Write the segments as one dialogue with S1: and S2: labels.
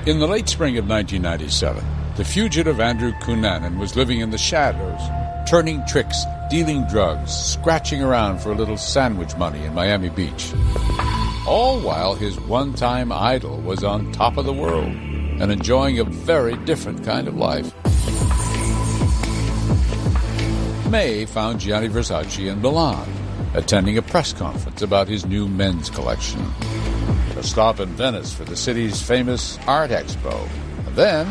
S1: In the late spring of 1997, the fugitive Andrew Cunanan was living in the shadows, turning tricks, dealing drugs, scratching around for a little sandwich money in Miami Beach. All while his one-time idol was on top of the world and enjoying a very different kind of life. May found Gianni Versace in Milan, attending a press conference about his new men's collection. A stop in Venice for the city's famous art expo. And then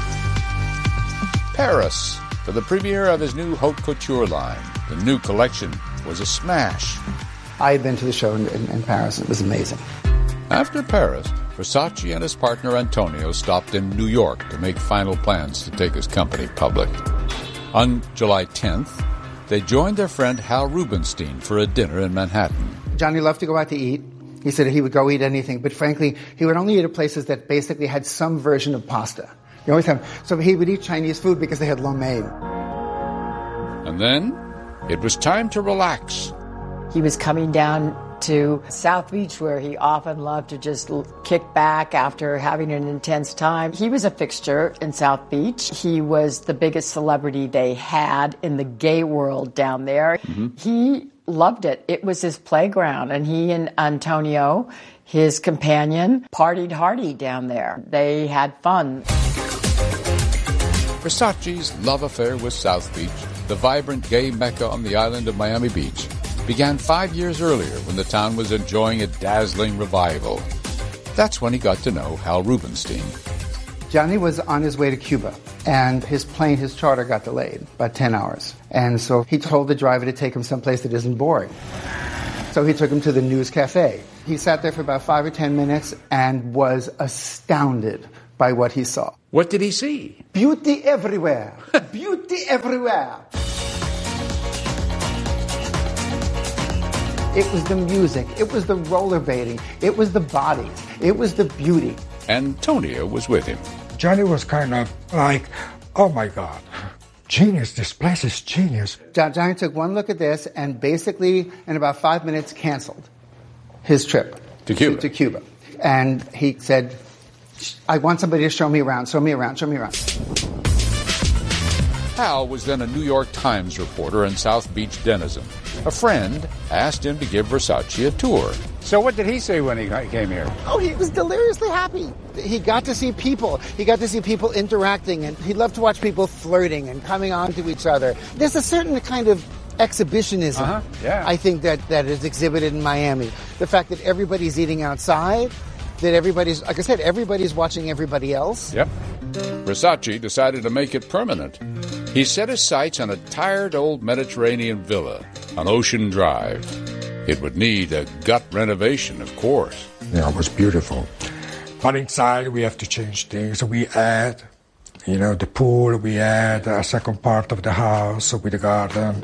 S1: Paris for the premiere of his new haute couture line. The new collection was a smash.
S2: I had been to the show in Paris, and it was amazing.
S1: After Paris, Versace and his partner Antonio stopped in New York to make final plans to take his company public. On July 10th, they joined their friend Hal Rubinstein for a dinner in Manhattan.
S2: Johnny loved to go out to eat. He said he would go eat anything, but frankly, he would only eat at places that basically had some version of pasta. You always have, so he would eat Chinese food because they had lo mein.
S1: And then it was time to relax.
S3: He was coming down to South Beach, where he often loved to just kick back after having an intense time. He was a fixture in South Beach. He was the biggest celebrity they had in the gay world down there. Mm-hmm. He loved it. It was his playground, and he and Antonio, his companion, partied hardy down there. They had fun.
S1: Versace's love affair with South Beach, the vibrant gay mecca on the island of Miami Beach, began 5 years earlier when the town was enjoying a dazzling revival. That's when he got to know Hal Rubinstein.
S2: Johnny was on his way to Cuba, and his charter got delayed by 10 hours. And so he told the driver to take him someplace that isn't boring. So he took him to the News Cafe. He sat there for about 5 or 10 minutes and was astounded by what he saw.
S1: What did he see?
S2: Beauty everywhere. Beauty everywhere. It was the music. It was the rollerblading. It was the bodies. It was the beauty.
S1: Antonio was with him.
S4: Johnny was kind of like, oh my God, genius, this place is genius.
S2: Johnny took one look at this and basically, in about 5 minutes, canceled his trip
S1: to
S2: Cuba. And he said, I want somebody to show me around, show me around, show me around.
S1: Hal was then a New York Times reporter and South Beach denizen. A friend asked him to give Versace a tour.
S5: So what did he say when he came here?
S2: Oh, he was deliriously happy. He got to see people. He got to see people interacting, and he loved to watch people flirting and coming on to each other. There's a certain kind of exhibitionism, I think, that is exhibited in Miami. The fact that everybody's eating outside, that everybody's, like I said, everybody's watching everybody else.
S1: Yep. Versace decided to make it permanent. He set his sights on a tired old Mediterranean villa on Ocean Drive. It would need a gut renovation, of course.
S4: Yeah, it was beautiful. But inside, we have to change things. We add, the pool. We add a second part of the house with the garden.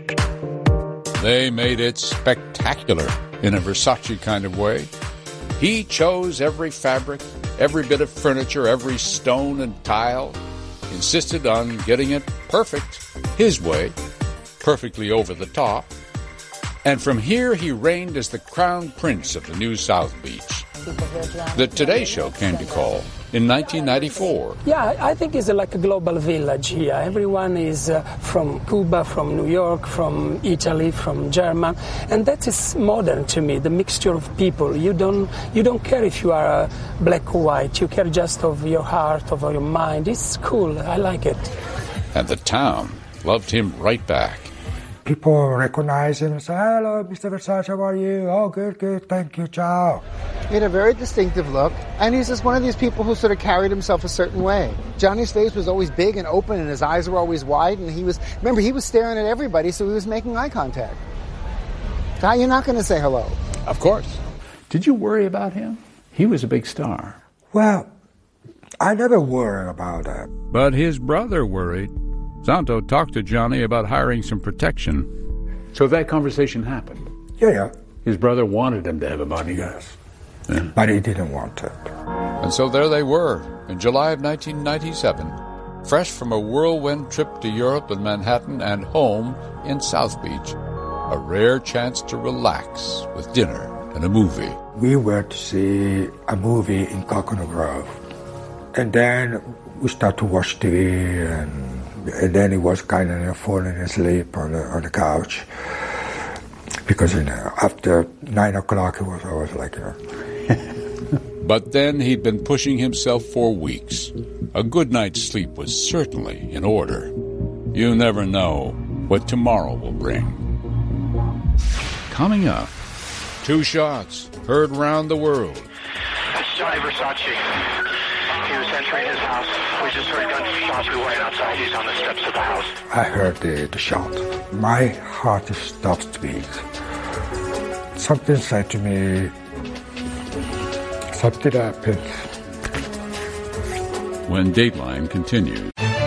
S1: They made it spectacular in a Versace kind of way. He chose every fabric, every bit of furniture, every stone and tile, insisted on getting it perfect, his way, perfectly over the top. And from here, he reigned as the crown prince of the new South Beach. The Today Show came to call in 1994.
S6: Yeah, I think it's like a global village here. Everyone is from Cuba, from New York, from Italy, from German, and that is modern to me. The mixture of people. You don't care if you are black or white. You care just of your heart, of your mind. It's cool. I like it.
S1: And the town loved him right back.
S4: People recognize him and say, hello, Mr. Versace, how are you? Oh, good, thank you, ciao.
S2: He had a very distinctive look, and he's just one of these people who sort of carried himself a certain way. Johnny's face was always big and open, and his eyes were always wide, and he was staring at everybody, so he was making eye contact. Now, you're not going to say hello.
S5: Of course. Did you worry about him? He was a big star.
S4: Well, I never worry about that.
S1: But his brother worried. Santo talked to Johnny about hiring some protection.
S5: So that conversation happened?
S4: Yeah.
S5: His brother wanted him to have a bodyguard.
S4: Yeah. But he didn't want it.
S1: And so there they were, in July of 1997, fresh from a whirlwind trip to Europe and Manhattan and home in South Beach. A rare chance to relax with dinner and a movie.
S4: We were to see a movie in Coconut Grove. And then we start to watch TV, and then he was kind of falling asleep on the couch. Because after 9 o'clock, I was like,
S1: But then he'd been pushing himself for weeks. A good night's sleep was certainly in order. You never know what tomorrow will bring.
S5: Coming up,
S1: 2 shots heard round the world.
S7: That's Johnny Versace. He was entering his house. We just heard gunshots. We went outside. He's on the steps of the house.
S4: I heard the shot. My heart stopped to beat. Something said to me, something happened.
S1: When Dateline continues.